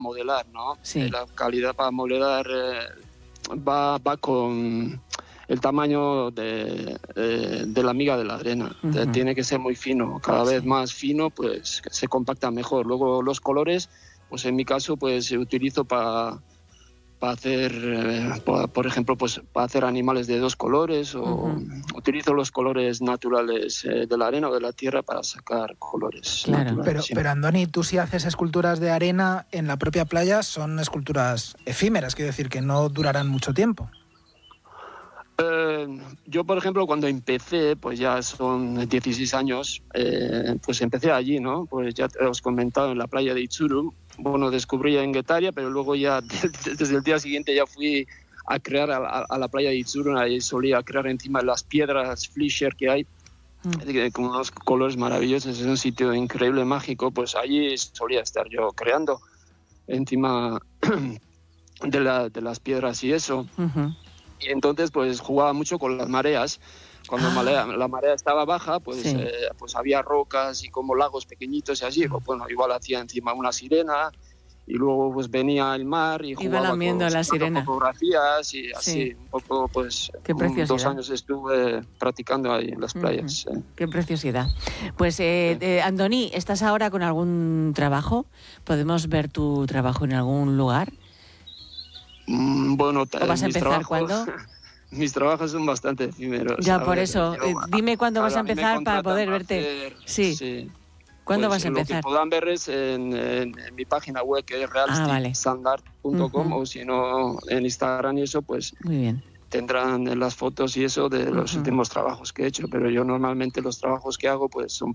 modelar, ¿no? Sí. La calidad para modelar va con el tamaño de la miga de la arena. Uh-huh. Tiene que ser muy fino, cada vez más fino, pues se compacta mejor. Luego los colores, pues en mi caso, pues utilizo para hacer, por ejemplo, pues para hacer animales de 2 colores, o utilizo los colores naturales de la arena o de la tierra para sacar colores naturales. Pero Andoni, tú si haces esculturas de arena en la propia playa, son esculturas efímeras, quiero decir que no durarán mucho tiempo. Yo, por ejemplo, cuando empecé, pues ya son 16 años, pues empecé allí, ¿no? Pues ya te os he comentado, en la playa de Itxuru. Bueno, descubrí en Guetaria, pero luego ya desde el día siguiente ya fui a crear a la playa de Itxuru. Ahí solía crear encima de las piedras Fleischer que hay, con unos colores maravillosos. Es un sitio increíble, mágico. Pues allí solía estar yo creando encima de las piedras y eso. Y entonces pues jugaba mucho con las mareas. Cuando la marea estaba baja, pues, pues había rocas y como lagos pequeñitos y así. Bueno, igual hacía encima una sirena y luego pues venía el mar y jugaba con la sirena. Fotografías y así. Un poco, pues 2 años estuve practicando ahí en las playas. Qué preciosidad. Pues Andoni, ¿estás ahora con algún trabajo? ¿Podemos ver tu trabajo en algún lugar? Bueno, ¿O vas a empezar cuándo? Mis trabajos son bastante efímeros. Ya, por eso. Dime cuándo vas a empezar para poder verte. Sí. ¿Cuándo vas a empezar? Lo que puedan ver es en mi página web, que es realsticksandart.com, o si no, en Instagram y eso, pues muy bien, tendrán las fotos y eso de los últimos trabajos que he hecho. Pero yo normalmente los trabajos que hago pues son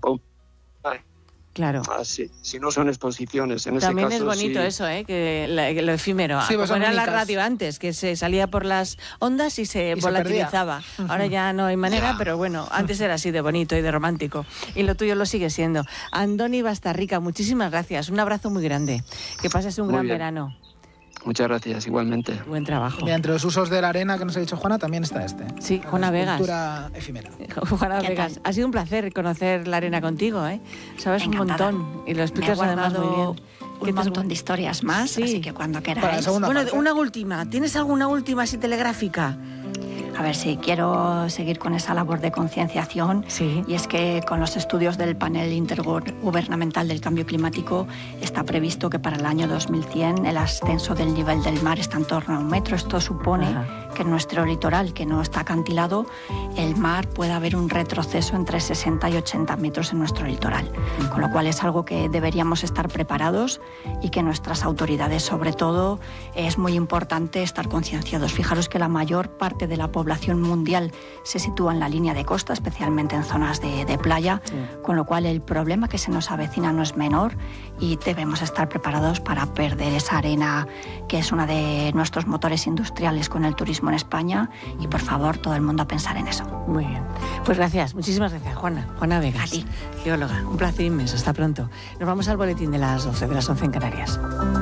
claro. Así, si no son exposiciones. En también ese caso, es bonito eso, que lo efímero. Sí, como era la radio antes, que se salía por las ondas y se volatilizaba. Ahora ya no hay manera, pero bueno, antes era así de bonito y de romántico. Y lo tuyo lo sigue siendo. Andoni Bastarrica, muchísimas gracias. Un abrazo muy grande. Que pases un gran verano. Muchas gracias, igualmente. Buen trabajo. Y entre los usos de la arena que nos ha dicho Juana, también está este. Sí, Juana Vegas. Escultura efímera. Juana Vegas, ha sido un placer conocer la arena contigo, ¿eh? Sabes Encantada. un montón y lo explicas además muy bien. Un montón de historias más, así que cuando queráis. Bueno, una última. ¿Tienes alguna última así telegráfica? A ver, si quiero seguir con esa labor de concienciación, y es que con los estudios del panel intergubernamental del cambio climático está previsto que para el año 2100 el ascenso del nivel del mar está en torno a 1 metro. Esto supone que en nuestro litoral, que no está acantilado, el mar puede haber un retroceso entre 60 y 80 metros en nuestro litoral, con lo cual es algo que deberíamos estar preparados y que nuestras autoridades, sobre todo, es muy importante estar concienciados. Fijaros que la mayor parte de la población mundial se sitúa en la línea de costa, especialmente en zonas de playa, con lo cual el problema que se nos avecina no es menor y debemos estar preparados para perder esa arena que es uno de nuestros motores industriales con el turismo en España, y por favor todo el mundo a pensar en eso. Muy bien, pues gracias, muchísimas gracias Juana Vegas, a ti, geóloga, un placer inmenso, hasta pronto. Nos vamos al boletín de las 12, de las 11 en Canarias.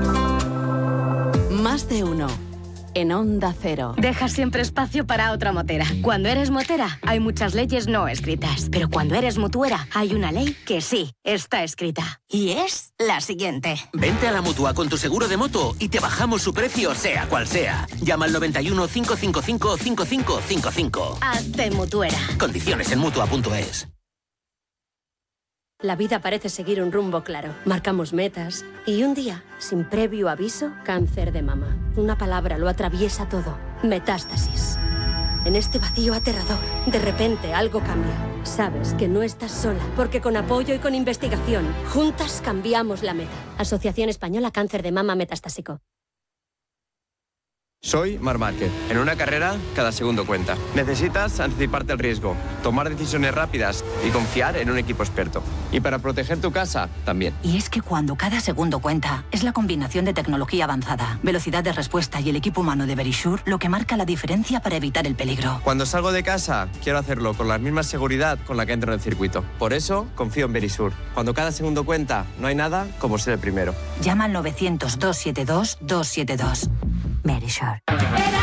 Más de uno. En Onda Cero. Deja siempre espacio para otra motera. Cuando eres motera, hay muchas leyes no escritas. Pero cuando eres mutuera, hay una ley que sí está escrita. Y es la siguiente. Vente a la Mutua con tu seguro de moto y te bajamos su precio, sea cual sea. Llama al 91 555 5555. Hazte mutuera. Condiciones en Mutua.es. La vida parece seguir un rumbo claro. Marcamos metas y un día, sin previo aviso, cáncer de mama. Una palabra lo atraviesa todo. Metástasis. En este vacío aterrador, de repente algo cambia. Sabes que no estás sola, porque con apoyo y con investigación, juntas cambiamos la meta. Asociación Española Cáncer de Mama Metastásico. Soy Marc Márquez. En una carrera, cada segundo cuenta. Necesitas anticiparte al riesgo, tomar decisiones rápidas y confiar en un equipo experto. Y para proteger tu casa, también. Y es que cuando cada segundo cuenta, es la combinación de tecnología avanzada, velocidad de respuesta y el equipo humano de Verisure lo que marca la diferencia para evitar el peligro. Cuando salgo de casa, quiero hacerlo con la misma seguridad con la que entro en el circuito. Por eso, confío en Verisure. Cuando cada segundo cuenta, no hay nada como ser el primero. Llama al 900-272-272. Verisure.